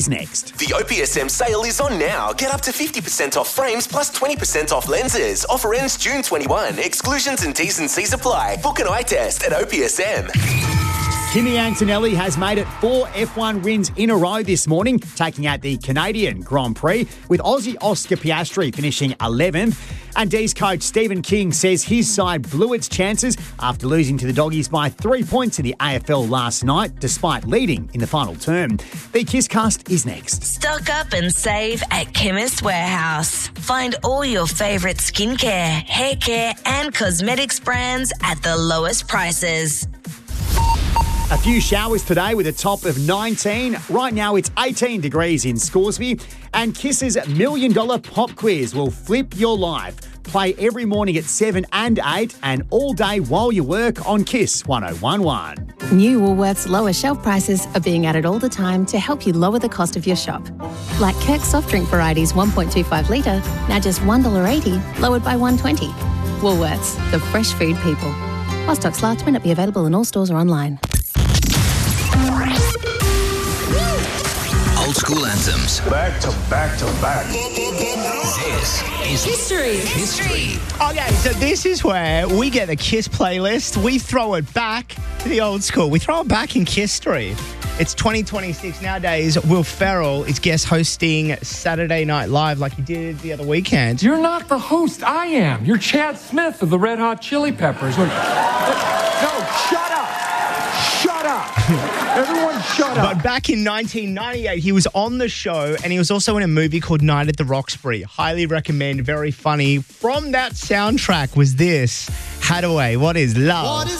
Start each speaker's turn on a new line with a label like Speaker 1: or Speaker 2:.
Speaker 1: Next.
Speaker 2: The OPSM sale is on now. Get up to 50% off frames plus 20% off lenses. Offer ends June 21. Exclusions and T's and C's apply. Book an eye test at OPSM.
Speaker 1: Kimi Antonelli has made it 4 F1 wins in a row this morning, taking out the Canadian Grand Prix, with Aussie Oscar Piastri finishing 11th. And D's coach Stephen King says his side blew its chances after losing to the Doggies by 3 points in the AFL last night, despite leading in the final term. The KISScast is next.
Speaker 3: Stock up and save at Chemist Warehouse. Find all your favourite skincare, hair care and cosmetics brands at the lowest prices.
Speaker 1: A few showers today with a top of 19. Right now it's 18 degrees in Scoresby. And Kiss's $1 Million Pop Quiz will flip your life. Play every morning at 7 and 8 and all day while you work on Kiss 101.1.
Speaker 4: New Woolworths lower shelf prices are being added all the time to help you lower the cost of your shop. Like Kirk soft drink varieties 1.25 litre, now just $1.80, lowered by $1.20. Woolworths, the fresh food people. While stocks last, may not be available in all stores or online.
Speaker 5: Old school anthems.
Speaker 6: Back to back to back.
Speaker 5: This is History.
Speaker 7: Okay, so this is where we get the Kiss playlist. We throw it back to the old school. We throw it back in Kiss-tory. It's 2026 nowadays. Will Ferrell is guest hosting Saturday Night Live like he did the other weekend.
Speaker 8: You're not the host. I am. You're Chad Smith of the Red Hot Chili Peppers. No, shut up. Shut up. Everyone shut up.
Speaker 7: But back in 1998, he was on the show and he was also in a movie called Night at the Roxbury. Highly recommend, very funny. From that soundtrack was this, Hadaway, What is Love?